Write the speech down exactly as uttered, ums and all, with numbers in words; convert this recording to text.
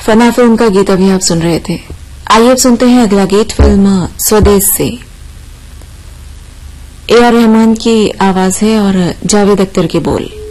फना film का गीत अभी आप सुन रहे थे। आइए अब सुनते हैं अगला गीत फिल्म स्वदेश से। ए आर रहमान की आवाज है और जावेद अख्तर के बोल।